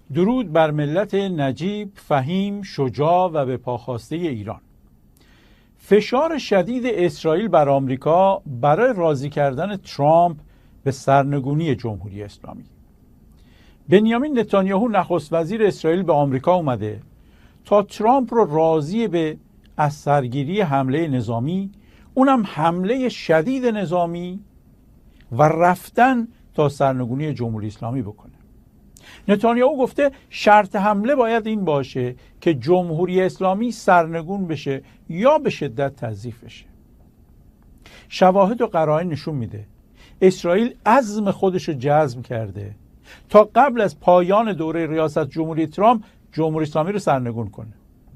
درود بر ملت نجیب، فهیم، شجاع و به پاخواسته ایران. فشار شدید اسرائیل بر آمریکا برای راضی کردن ترامپ به سرنگونی جمهوری اسلامی. بنیامین نتانیاهو نخست وزیر اسرائیل به آمریکا اومده تا ترامپ رو راضی به از سرگیری حمله نظامی، اونم حمله شدید نظامی و رفتن تا سرنگونی جمهوری اسلامی بکنه. نتانیاهو گفته شرط حمله باید این باشه که جمهوری اسلامی سرنگون بشه یا به شدت تضعیف بشه. شواهد و قرائن نشون میده اسرائیل عزم خودش رو جزم کرده تا قبل از پایان دوره ریاست جمهوری ترامپ جمهوری اسلامی رو سرنگون کنه.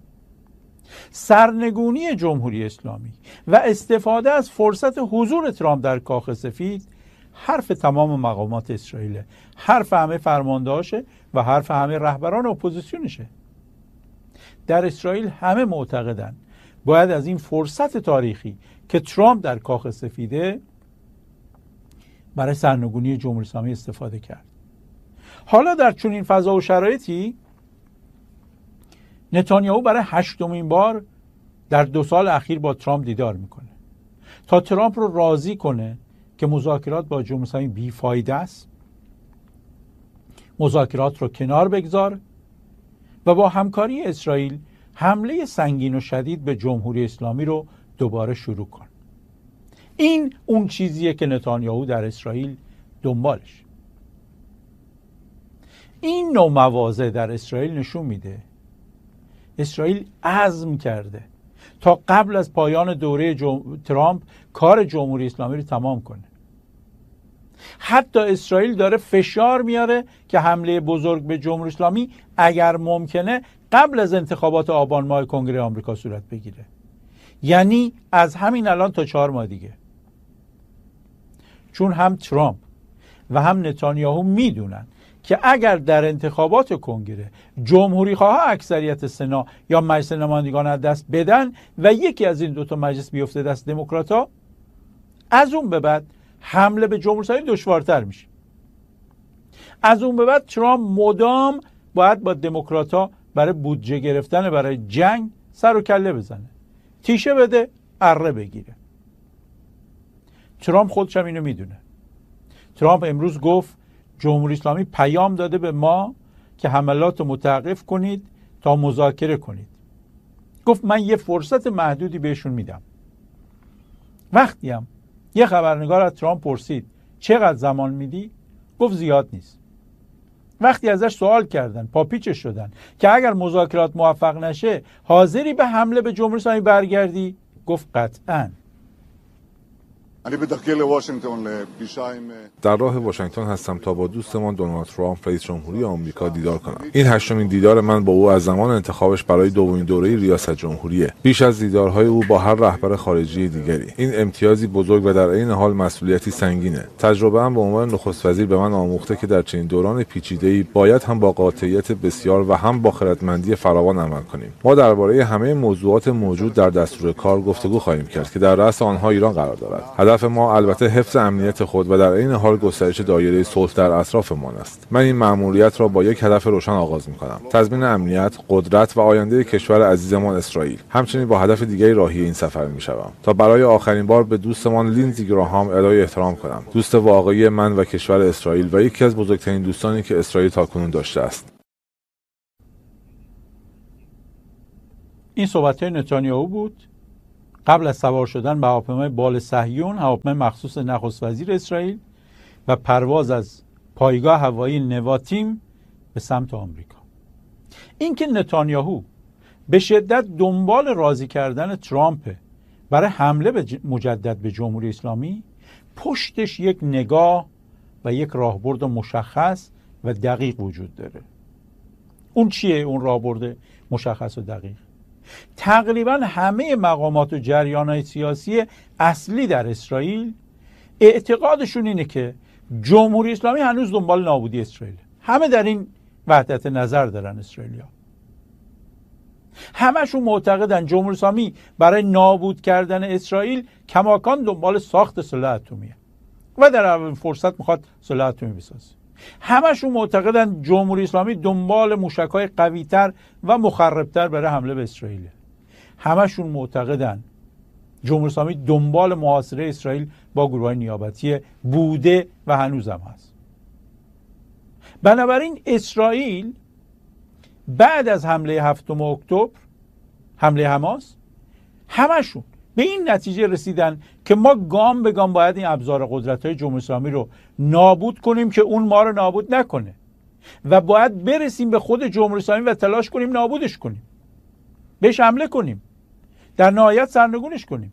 سرنگونی جمهوری اسلامی و استفاده از فرصت حضور ترامپ در کاخ سفید حرف تمام مقامات اسرائیل، حرف همه فرماندهاشه و حرف همه رهبران اپوزیسیونشه. در اسرائیل همه معتقدن باید از این فرصت تاریخی که ترامپ در کاخ سفیده برای سرنگونی جمهوری اسلامی استفاده کرد. حالا در چنین فضا و شرایطی نتانیاهو برای 8مین بار در 2 سال اخیر با ترامپ دیدار میکنه تا ترامپ رو راضی کنه که مذاکرات با جمهوری اسلامی بیفایده است، مذاکرات رو کنار بگذار و با همکاری اسرائیل حمله سنگین و شدید به جمهوری اسلامی رو دوباره شروع کن. این اون چیزیه که نتانیاهو در اسرائیل دنبالش. این نوع مواضع در اسرائیل نشون میده اسرائیل عزم کرده تا قبل از پایان دوره ترامپ کار جمهوری اسلامی رو تمام کنه. حتی اسرائیل داره فشار میاره که حمله بزرگ به جمهوری اسلامی اگر ممکنه قبل از انتخابات آبان ماه کنگره آمریکا صورت بگیره، یعنی از همین الان تا 4 ماه دیگه. چون هم ترامپ و هم نتانیاهو میدونن که اگر در انتخابات کنگره جمهوری خواه اکثریت سنا یا مجلس نمایندگان از دست بدن و یکی از این 2 مجلس بیفته دست دموکرات‌ها، از اون به بعد حمله به جمهوری اسلامی دشوارتر میشه. از اون به بعد ترامپ مدام باید با دموکرات‌ها برای بودجه گرفتن برای جنگ سر و کله بزنه، تیشه بده، اره بگیره. ترامپ خودش هم اینو میدونه. ترامپ امروز گفت جمهوری اسلامی پیام داده به ما که حملات رو متوقف کنید تا مذاکره کنید. گفت من یه فرصت محدودی بهشون میدم. وقتی هم یه خبرنگار از ترامپ پرسید چقدر زمان میدی؟ گفت زیاد نیست. وقتی ازش سوال کردن پاپیچش شدن که اگر مذاکرات موفق نشه حاضری به حمله به جمهوری اسلامی برگردی؟ گفت قطعاً. در راه واشنگتن هستم تا با دوستمان دونالد ترامپ رئیس جمهوری آمریکا دیدار کنم. این 8مین دیدار من با او از زمان انتخابش برای 2مین دوره ریاست جمهوریه. بیش از دیدارهای او با هر رهبر خارجی دیگری. این امتیازی بزرگ و در عین حال مسئولیتی سنگینه. تجربه هم به عنوان نخست وزیر به من آموخته که در چنین دوران پیچیده‌ای باید هم با قاطعیت بسیار و هم با خردمندی فراوان عمل کنیم. ما درباره همه موضوعات موجود در دستور کار گفتگو خواهیم کرد که در رأس آنها ایران قرار دارد. هدف ما البته حفظ امنیت خود و در عین حال گسترش دایره صلح در اطرافمان است. من این مأموریت را با یک هدف روشن آغاز می‌کنم: تضمین امنیت، قدرت و آینده کشور عزیزمان اسرائیل. همچنین با هدف دیگری راهی این سفر می‌شوم تا برای آخرین بار به دوستمان لیندزی گراهام ادای احترام کنم. دوست واقعی من و کشور اسرائیل و یکی از بزرگترین دوستانی که اسرائیل تاکنون داشته است. این صحبت‌های نتانیاهو بود قبل از سوار شدن به هواپیمای بال صهیون، هواپیمای مخصوص نخست وزیر اسرائیل و پرواز از پایگاه هوایی نواتیم به سمت آمریکا. اینکه نتانیاهو به شدت دنبال راضی کردن ترامپ برای حمله مجدد به جمهوری اسلامی، پشتش یک نگاه و یک راهبرد مشخص و دقیق وجود داره. اون چیه اون راهبرد مشخص و دقیق؟ تقریبا همه مقامات و جریان‌های سیاسی اصلی در اسرائیل اعتقادشون اینه که جمهوری اسلامی هنوز دنبال نابودی اسرائیل. همه در این وحدت نظر دارن اسرائیلیا. همشون معتقدن جمهوری اسلامی برای نابود کردن اسرائیل کماکان دنبال ساخت سلاح اتمیه و در اولین فرصت میخواد سلاح اتمی بسازه. همشون معتقدن جمهوری اسلامی دنبال موشک‌های قوی‌تر و مخربتر برای حمله به اسرائیل. همشون معتقدن جمهوری اسلامی دنبال محاصره اسرائیل با گروه‌های نیابتی بوده و هنوزم هست. بنابراین اسرائیل بعد از حمله 7 اکتبر، حمله حماس، همشون به این نتیجه رسیدن که ما گام به گام باید این ابزار قدرت‌های جمهوری اسلامی رو نابود کنیم که اون ما رو نابود نکنه و باید برسیم به خود جمهوری اسلامی و تلاش کنیم نابودش کنیم، بهش حمله کنیم، در نهایت سرنگونش کنیم.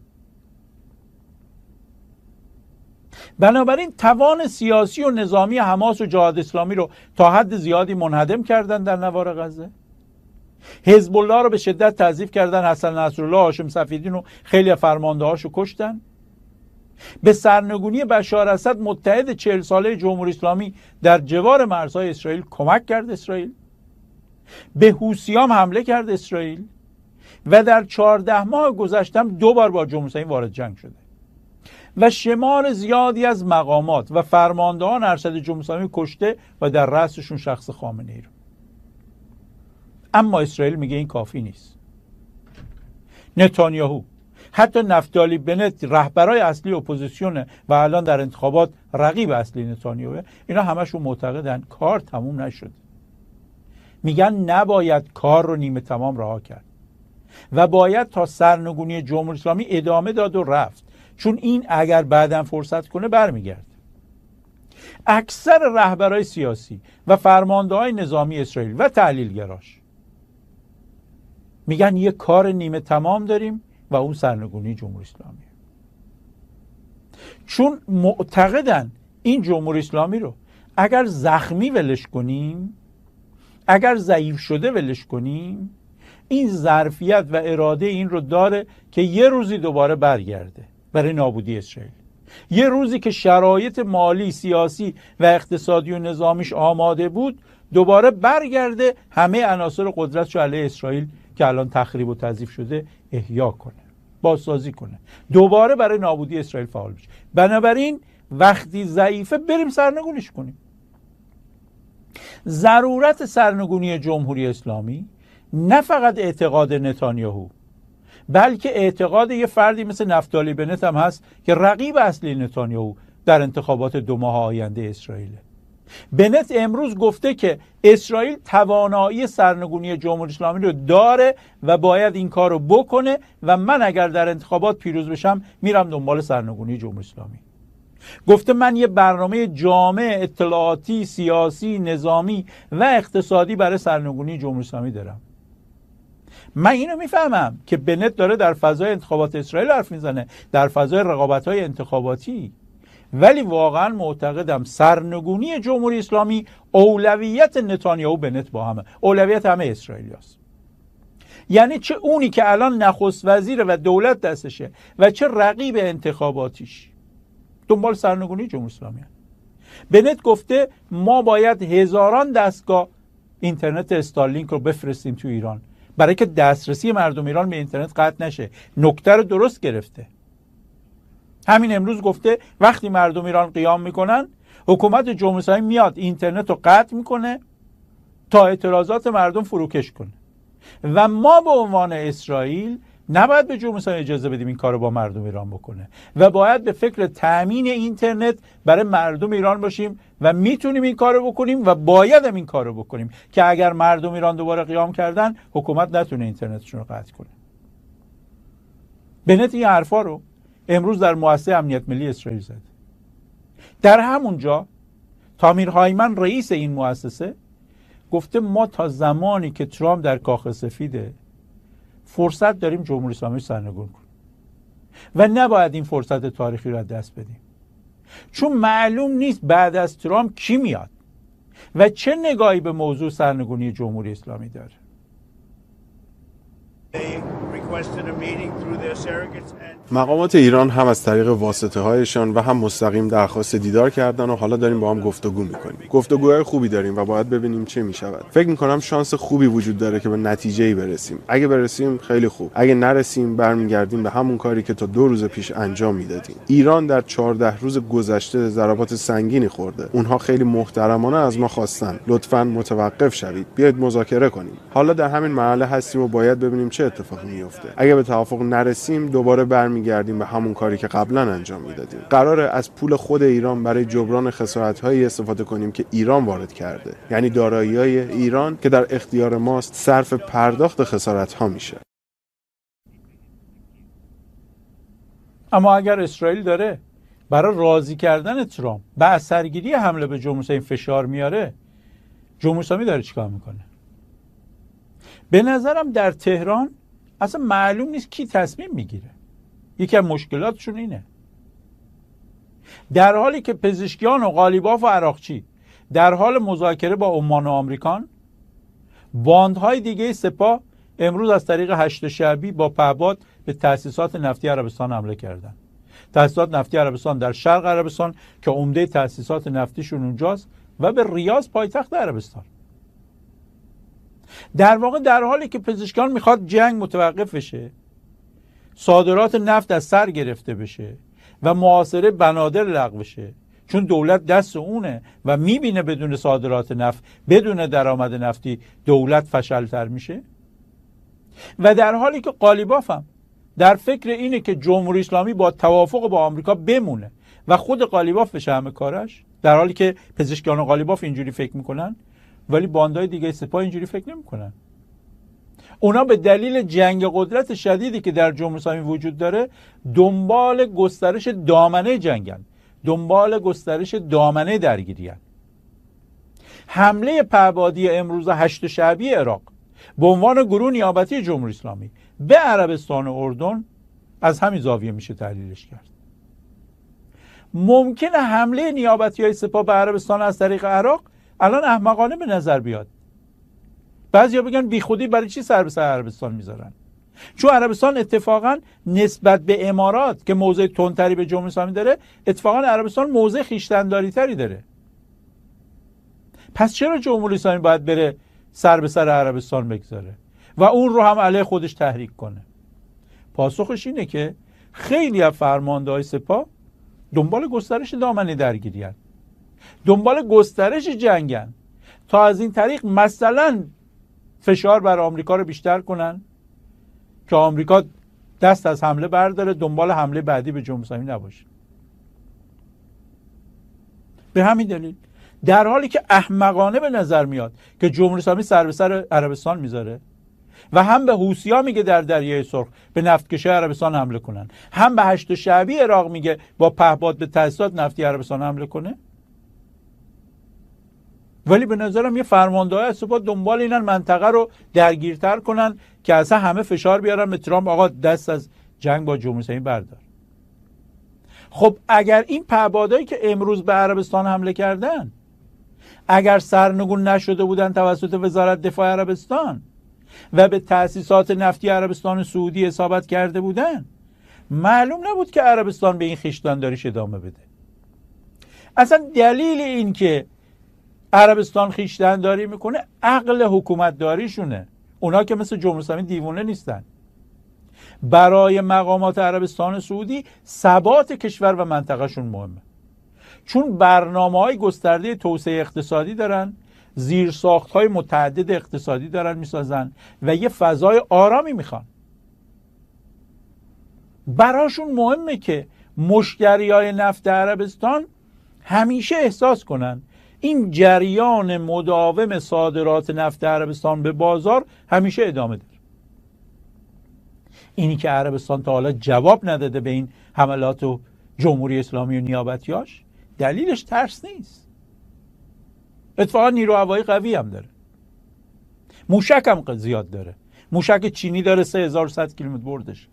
بنابراین توان سیاسی و نظامی حماس و جهاد اسلامی رو تا حد زیادی منهدم کردن در نوار غزه. حزب الله رو به شدت تضعیف کردن، حسن نصرالله، هاشم صفیدین و خیلی فرمانده‌هاشو کشتن. به سرنگونی بشار اسد متحد 40 ساله جمهوری اسلامی در جوار مرزهای اسرائیل کمک کرد اسرائیل. به حوثیان حمله کرد اسرائیل و در 14 ماه گذشته 2 بار با جمهوری اسلامی وارد جنگ شده و شمار زیادی از مقامات و فرماندهان ارشد جمهوری اسلامی کشته و در رأسشون شخص خامنه‌ای رو. اما اسرائیل میگه این کافی نیست. نتانیاهو، حتی نفتالی بنت، رهبرای اصلی اپوزیسیون و الان در انتخابات رقیب اصلی نتانیاهو، اینا همشون معتقدن کار تموم نشده. میگن نباید کار رو نیمه تمام رها کرد و باید تا سرنگونی جمهوری اسلامی ادامه داد و رفت، چون این اگر بعداً فرصت کنه برمیگرده. اکثر رهبرای سیاسی و فرمانده‌های نظامی اسرائیل و تحلیلگراش میگن یه کار نیمه تمام داریم و اون سرنگونی جمهوری اسلامی، چون معتقدن این جمهوری اسلامی رو اگر زخمی ولش کنیم، اگر ضعیف شده ولش کنیم، این ظرفیت و اراده این رو داره که یه روزی دوباره برگرده برای نابودی اسرائیل. یه روزی که شرایط مالی، سیاسی و اقتصادی و نظامیش آماده بود، دوباره برگرده همه عناصر قدرتش علیه اسرائیل که الان تخریب و تضعیف شده احیا کنه، بازسازی کنه، دوباره برای نابودی اسرائیل فعال بشه. بنابراین وقتی ضعیفه بریم سرنگونش کنیم. ضرورت سرنگونی جمهوری اسلامی نه فقط اعتقاد نتانیاهو، بلکه اعتقاد یه فردی مثل نفتالی بنت هم هست که رقیب اصلی نتانیاهو در انتخابات 2 ماه آینده اسرائیله. بنت امروز گفته که اسرائیل توانایی سرنگونی جمهوری اسلامی رو داره و باید این کار رو بکنه و من اگر در انتخابات پیروز بشم میرم دنبال سرنگونی جمهوری اسلامی. گفته من یه برنامه جامع اطلاعاتی، سیاسی، نظامی و اقتصادی برای سرنگونی جمهوری اسلامی دارم. من اینو میفهمم که بنت داره در فضای انتخابات اسرائیل حرف میزنه، در فضای رقابت‌های انتخاباتی، ولی واقعا معتقدم سرنگونی جمهوری اسلامی اولویت نتانیاهو بنت با همه، اولویت همه اسرائیلیاست. یعنی چه اونی که الان نخست وزیر و دولت دستشه و چه رقیب انتخاباتیش دنبال سرنگونی جمهوری اسلامی هست. بنت گفته ما باید هزاران دستگاه اینترنت استارلینک رو بفرستیم تو ایران برای که دسترسی مردم ایران به اینترنت قطع نشه. نکته رو درست گرفته. همین امروز گفته وقتی مردم ایران قیام میکنن، حکومت جمهوری اسلامی میاد اینترنت رو قطع میکنه تا اعتراضات مردم فروکش کنه و ما به عنوان اسرائیل نباید به جمهوری اسلامی اجازه بدیم این کارو با مردم ایران بکنه و باید به فکر تامین اینترنت برای مردم ایران باشیم و میتونیم این کارو بکنیم و باید هم این کارو بکنیم که اگر مردم ایران دوباره قیام کردن حکومت نتونه اینترنتشون رو قطع کنه. بنت این حرفا رو امروز در مؤسسه امنیت ملی اسرائیل زد. در همونجا تامیر هایمن رئیس این مؤسسه گفته ما تا زمانی که ترامپ در کاخ سفیده فرصت داریم جمهوری اسلامی سرنگون کنیم و نباید این فرصت تاریخی رو از دست بدیم، چون معلوم نیست بعد از ترامپ کی میاد و چه نگاهی به موضوع سرنگونی جمهوری اسلامی داره. مقامات ایران هم از طریق واسطه هایشان و هم مستقیم درخواست دیدار کردن و حالا داریم با هم گفتگو میکنیم. گفتگوهای خوبی داریم و باید ببینیم چه میشود. فکر میکنم شانس خوبی وجود داره که به نتیجه‌ای برسیم. اگه برسیم خیلی خوب. اگه نرسیم برمیگردیم به همون کاری که تا 2 روز پیش انجام میدادیم. ایران در 14 روز گذشته ضربات سنگینی خورده. اونها خیلی محترمانه از ما خواستن لطفاً متوقف شوید. بیاید مذاکره کنیم. حالا در همین مرحله هستیم و باید ببینیم چه اتفاقی میفته. اگه به توافق نرسیم دوباره برمیگردیم به همون کاری که قبلا انجام میدادیم. قراره از پول خود ایران برای جبران خسارت‌هایی استفاده کنیم که ایران وارد کرده. یعنی دارایی‌های ایران که در اختیار ماست صرف پرداخت خسارت‌ها میشه. اما اگر اسرائیل داره برای راضی کردن ترامپ به اثرگیری حمله به جمهوری اسلامی فشار میاره، جمهوری اسلامی داره چیکار میکنه؟ به نظرم در تهران اصلا معلوم نیست کی تصمیم میگیره. یکی از مشکلاتشون اینه. در حالی که پزشکیان و قالیباف و عراقچی در حال مذاکره با عمان و آمریکان، باندهای دیگه سپاه امروز از طریق هشت شعبی با پهپاد به تأسیسات نفتی عربستان حمله کردن. تأسیسات نفتی عربستان در شرق عربستان که عمده تأسیسات نفتیشون اونجاست و به ریاض پایتخت عربستان. در واقع در حالی که پزشکان میخواد جنگ متوقف بشه، صادرات نفت از سر گرفته بشه و محاصره بنادر لغو بشه، چون دولت دست اونه و میبینه بدون صادرات نفت، بدون درآمد نفتی دولت فشلتر میشه، و در حالی که قالیباف هم در فکر اینه که جمهوری اسلامی با توافق با آمریکا بمونه و خود قالیباف بشه همه کارش، در حالی که پزشکان و قالیباف اینجوری فکر میکنن، ولی باندهای دیگه سپاه اینجوری فکر نمیکنن. اونا به دلیل جنگ قدرت شدیدی که در جمهوری اسلامی وجود داره دنبال گسترش دامنه جنگن، دنبال گسترش دامنه درگیریان. حمله پهپادی امروز هشت شعبی عراق به عنوان گروه نیابتی جمهوری اسلامی به عربستان و اردن از همین زاویه میشه تحلیلش کرد. ممکنه حمله نیابتی های سپاه به عربستان از طریق عراق الان احمقانه به نظر بیاد. بعضیا بگن بی خودی برای چی سر به سر عربستان میذارن؟ چون عربستان اتفاقا نسبت به امارات که موضع تندتری به جمهوری اسلامی داره، اتفاقا عربستان موضع خویشتن‌داری تری داره. پس چرا جمهوری اسلامی باید بره سر به سر عربستان بگذاره و اون رو هم علیه خودش تحریک کنه؟ پاسخش اینه که خیلی از فرمانده‌های سپاه دنبال گسترش دامنه درگیری‌اند، دنبال گسترش جنگن تا از این طریق مثلا فشار بر آمریکا رو بیشتر کنن که آمریکا دست از حمله برداره، دنبال حمله بعدی به جمهوری اسلامی نباشه. به همین دلیل در حالی که احمقانه به نظر میاد که جمهوری اسلامی سر به سر عربستان میذاره و هم به حوثی‌ها میگه در دریای سرخ به نفتکشی عربستان حمله کنن، هم به هشت شعبی عراق میگه با پهپاد به تأسیسات نفتی عربستان حمله کنه، ولی به نظرم یه فرمانده‌های سپاه دنبال اینن منطقه رو درگیرتر کنن که اصلا همه فشار بیارن به ترامپ آقا دست از جنگ با جمهوری اسلامی بردار. خب اگر این پهپادایی که امروز به عربستان حمله کردن اگر سرنگون نشده بودن توسط وزارت دفاع عربستان و به تأسیسات نفتی عربستان سعودی اصابت کرده بودن، معلوم نبود که عربستان به این خویشتن‌داریش ادامه بده. اصلا دلیل این که عربستان خویشتن‌داری میکنه عقل حکومت داریشونه. اونا که مثل جمهوری اسلامی دیوونه نیستن. برای مقامات عربستان سعودی ثبات کشور و منطقهشون مهمه، چون برنامه‌های گسترده توسعه اقتصادی دارن، زیرساخت‌های متعدد اقتصادی دارن میسازن و یه فضای آرامی میخوان. براشون مهمه که مشتریای نفت عربستان همیشه احساس کنن این جریان مداوم صادرات نفت عربستان به بازار همیشه ادامه داره. اینی که عربستان تا حالا جواب نداده به این حملات و جمهوری اسلامی و نیابتیاش دلیلش ترس نیست. اتفاقا نیرو هوایی قوی هم داره، موشک هم زیاد داره، موشک چینی داره 3100 کیلومتر بردش.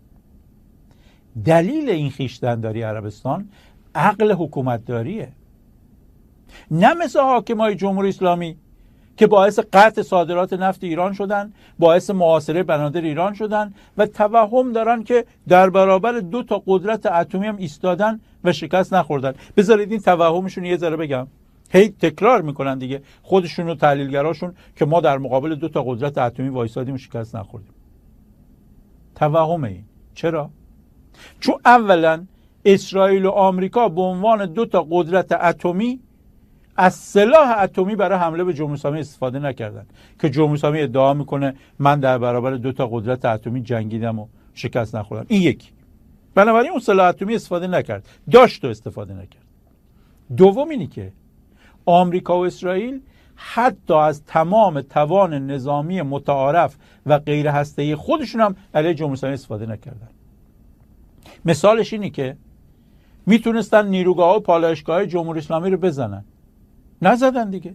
دلیل این خویشتن‌داری عربستان عقل حکومت داریه، نه مثل حاکمای جمهوری اسلامی که باعث قطع صادرات نفت ایران شدن، باعث محاصره بنادر ایران شدن و توهم دارن که در برابر 2 تا قدرت اتمی هم ایستادن و شکست نخوردن. بذارید این توهمشون یه ذره بگم. هی تکرار میکنن دیگه خودشون و تحلیلگراشون که ما در مقابل 2 تا قدرت اتمی وایسادیم و شکست نخوردیم. توهم این. چرا؟ چون اولا اسرائیل و آمریکا به عنوان 2 تا قدرت اتمی از سلاح اتمی برای حمله به جمهوری اسلامی استفاده نکردن که جمهوری اسلامی ادعا میکنه من در برابر 2 تا قدرت اتمی جنگیدم و شکست نخوردم. این یکی. بنابراین اون سلاح اتمی استفاده نکرد، داشت و استفاده نکرد. دوم اینی که آمریکا و اسرائیل حتی از تمام توان نظامی متعارف و غیر هسته‌ای خودشون هم علیه جمهوری اسلامی استفاده نکردن. مثالش اینی که میتونستن نیروگاه و پالایشگاه جمهوری اسلامی رو بزنن، نزدن دیگه.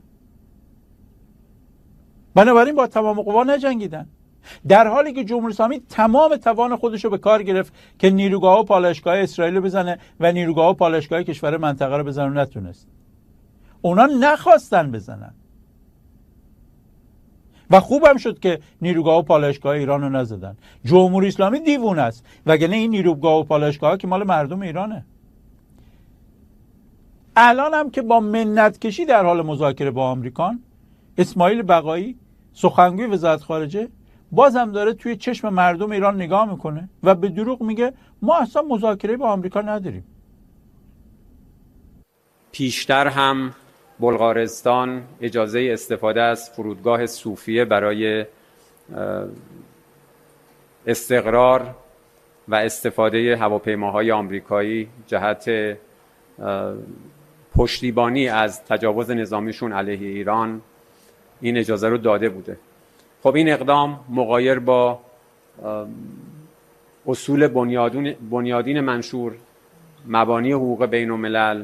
بنابراین با تمام قوا نجنگیدن، در حالی که جمهوری اسلامی تمام توان خودش رو به کار گرفت که نیروگاه و پالایشگاه اسرائیل رو بزنه و نیروگاه و پالایشگاه کشور منطقه رو بزنه و نتونست. اونا نخواستن بزنن و خوبم شد که نیروگاه و پالایشگاه ایران رو نزدن. جمهوری اسلامی دیوونه است، وگرنه این نیروگاه و پالایشگاه که مال مردم ایرانه. الان هم که با منت کشی در حال مذاکره با آمریکان، اسماعیل بقایی سخنگوی وزارت خارجه بازم داره توی چشم مردم ایران نگاه میکنه و به دروغ میگه ما اصلا مذاکره با آمریکا نداریم. پیشتر هم بلغارستان اجازه استفاده از فرودگاه صوفیه برای استقرار و استفاده هواپیماهای آمریکایی جهت پشتیبانی از تجاوز نظامیشون علیه ایران این اجازه رو داده بوده. خب این اقدام مغایر با اصول بنیادین منشور، مبانی حقوق بین الملل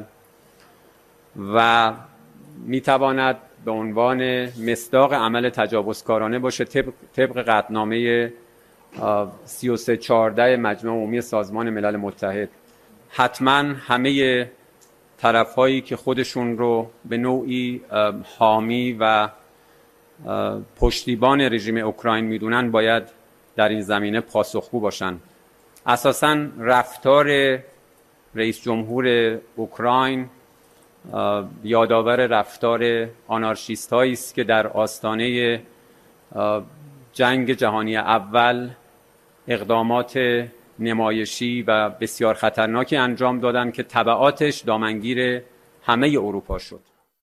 و میتواند به عنوان مصداق عمل تجاوزکارانه باشه طبق قطعنامه 3314 مجمع عمومی سازمان ملل متحد. حتما همه طرف‌هایی که خودشون رو به نوعی حامی و پشتیبان رژیم اوکراین میدونن باید در این زمینه پاسخگو باشن. اساساً رفتار رئیس جمهور اوکراین یادآور رفتار آنارشیست هایی است که در آستانه جنگ جهانی اول اقدامات نمایشی و بسیار خطرناکی انجام دادن که تبعاتش دامنگیر همه اروپا شد.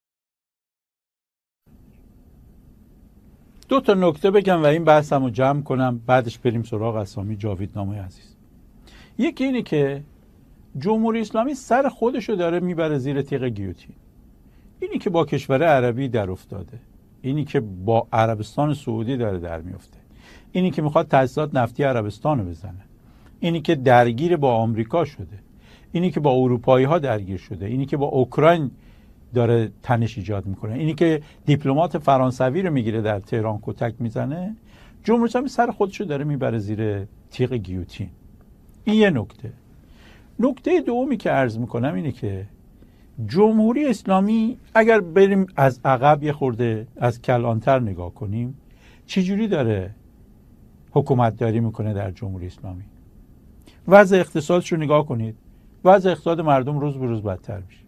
2 تا نکته بگم و این بحثمو جمع کنم، بعدش بریم سراغ اسامی جاویدنامه عزیز. یکی اینه که جمهوری اسلامی سر خودشو داره میبره زیر تیغ گیوتین. اینی که با کشور عربی در افتاده، اینی که با عربستان سعودی داره در میفته، اینی که میخواد تأسیسات نفتی عربستان رو بزنه، اینی که درگیر با آمریکا شده، اینی که با اروپایی ها درگیر شده، اینی که با اوکراین داره تنش ایجاد میکنه، اینی که دیپلمات فرانسوی رو میگیره در تهران کتک میزنه، جمهوری اسلامی سر خودشو داره میبره زیر تیغ گیوتین. این یه نکته. نکته دومی که عرض میکنم اینه که جمهوری اسلامی اگر بریم از عقب یه خورده از کلانتر نگاه کنیم، چجوری داره حکومت داری میکنه در جمهوری اسلامی؟ وضع اقتصادش رو نگاه کنید، وضع اقتصاد مردم روز به روز بدتر میشه.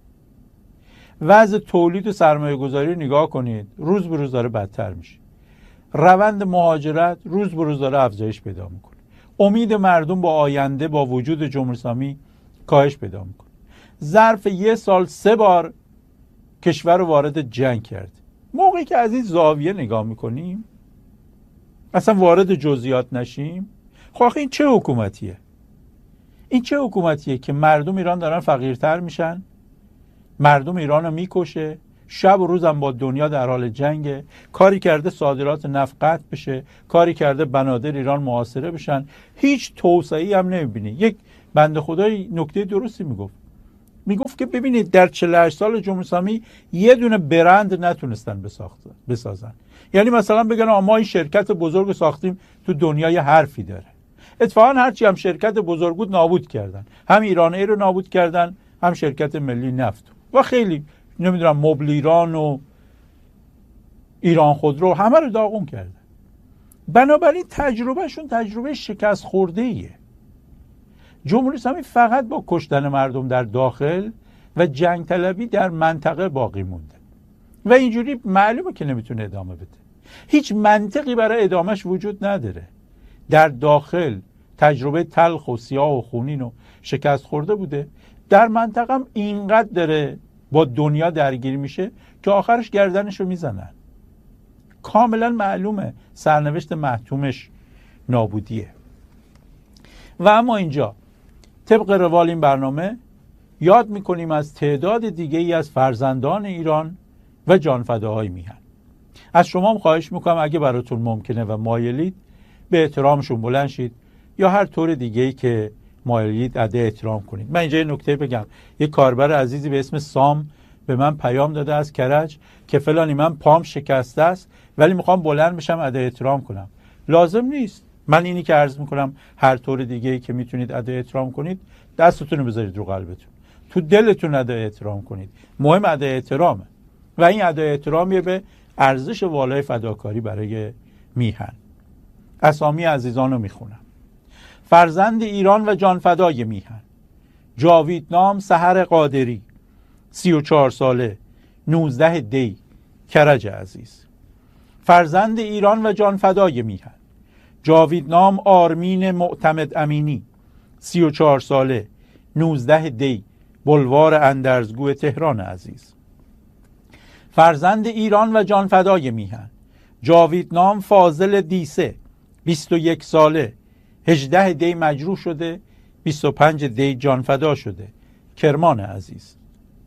وضع تولید و سرمایه گذاری رو نگاه کنید، روز به روز داره بدتر میشه. روند مهاجرت روز به روز داره افزایش پیدا میکنه. امید مردم با آینده با وجود جمهوری اسلامی کاهش پیدا میکنه. ظرف 1 سال 3 بار کشور رو وارد جنگ کرد. موقعی که از این زاویه نگاه میکنیم، اصلا وارد جزئیات نشیم، خب این چه حکومتیه؟ این چه حکومتیه که مردم ایران دارن فقیرتر میشن، مردم ایران رو میکشه، شب و روز هم با دنیا در حال جنگه، کاری کرده صادرات نفت قطع بشه، کاری کرده بنادر ایران محاصره بشن، هیچ توسعه‌ای هم نمیبینی. یک بنده خدای نکته درستی میگفت که ببینید در 48 سال جمهوری اسلامی یه دونه برند نتونستن بسازن. یعنی مثلا بگن ما این شرکت بزرگ ساختیم تو دنیا یه حرفی داره. اتفاقا هرچی هم شرکت بزرگ بود نابود کردن، هم ایران ایر رو نابود کردن، هم شرکت ملی نفت و خیلی نمیدونم مبل ایران و ایران خودرو، همه رو داغون کردن. بنابراین تجربهشون تجربه شکست خورده ایه. جمهوری اسلامی فقط با کشتن مردم در داخل و جنگ طلبی در منطقه باقی مونده و اینجوری معلومه که نمیتونه ادامه بده. هیچ منطقی برای ادامهش وجود نداره. در داخل تجربه تلخ و سیاه و خونین و شکست خورده بوده، در منطقه هم اینقدر داره با دنیا درگیر میشه که آخرش گردنش رو میزنن. کاملا معلومه سرنوشت محتومش نابودیه. و اما اینجا طبق روال این برنامه یاد میکنیم از تعداد دیگه ای از فرزندان ایران و جانفداهای میهن. از شما هم خواهش میکنم اگه براتون ممکنه و مایلید به احترامشون بلند شید یا هر طور دیگه ای که مایلید اده احترام کنید. من اینجا یه نکته بگم، یه کاربر عزیزی به اسم سام به من پیام داده از کرج که فلانی من پام شکسته است ولی میخوام بلند بشم اده احترام کنم. لازم نیست. من اینی که عرض میکنم هر طور دیگه ای که میتونید اده احترام کنید، دستتون رو بذارید رو قلبتون، تو دلتون اده احترام کنید. مهم اده احترامه و این اده احترامیه به ارزش والای فداکاری برای میهن. اسامی عزیزان رو میخونم. فرزند ایران و جانفدای میهن: جاویدنام سحر قادری، 34 ساله، 19 دی، کرج عزیز. فرزند ایران و جانفدای میهن: جاویدنام آرمین معتمد امینی، 34 ساله، 19 دی، بلوار اندرزگو تهران عزیز. فرزند ایران و جانفدای میهن: جاویدنام فاضل دیسه، 21 ساله، 18 دی مجروح شده، 25 دی جانفدا شده، کرمان عزیز.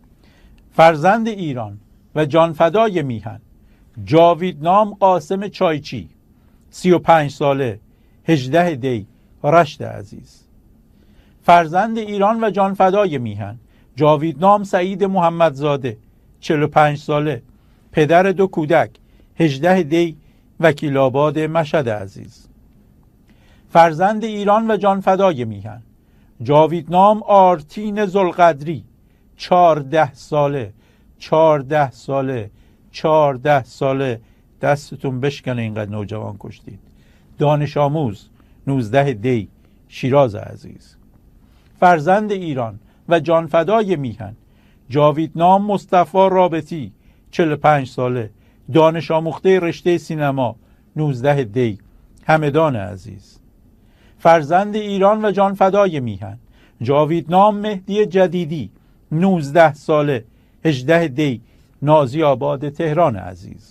فرزند ایران و جانفدای میهن: جاویدنام قاسم چایچی، 35 ساله، 18 دی، رشت عزیز. فرزند ایران و جانفدای میهن: جاویدنام سعید محمدزاده، 45 ساله، پدر 2 کودک، 18 دی، وکیل آباد مشهد عزیز. فرزند ایران و جانفدای میهن: جاویدنام آرتین ذوالقدری، 14 ساله، 14 ساله، 14 ساله، دستتون بشکنه اینقدر نوجوان کشتید، دانش آموز، 19 دی، شیراز عزیز. فرزند ایران و جانفدای میهن: جاویدنام مصطفی رابطی، 45 ساله، دانش آموخته رشته سینما، 19 دی، همدان عزیز. فرزند ایران و جانفدای میهن: جاویدنام مهدی جدیدی، 19 ساله، 18 دی، نازی آباد تهران عزیز.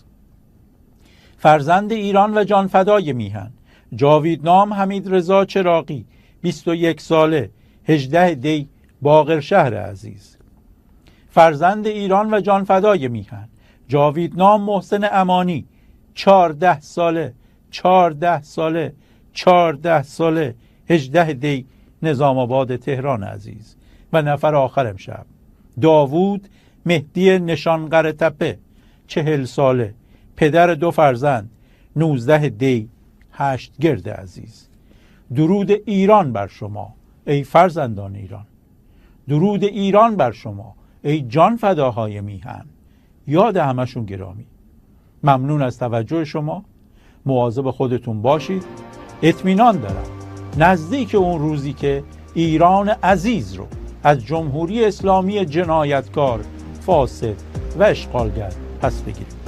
فرزند ایران و جانفدای میهن: جاویدنام حمید رضا چراغی، 21 ساله، 18 دی، باقرشهر عزیز. فرزند ایران و جانفدای میهن: جاویدنام محسن امانی، 14 ساله، 14 ساله، 14 ساله، 18 دی، نظام آباد تهران عزیز. و نفر آخر امشب: داوود مهدی نشانقره تپه، 40 ساله، پدر 2 فرزند، 19 دی، 8 گرد عزیز. درود ایران بر شما ای فرزندان ایران، درود ایران بر شما ای جان فداهای میهن. یاد همشون گرامی. ممنون از توجه شما. مواظب خودتون باشید. اطمینان دارم نزدیک اون روزی که ایران عزیز رو از جمهوری اسلامی جنایتکار، فاسد و اشغالگر پس بگیریم.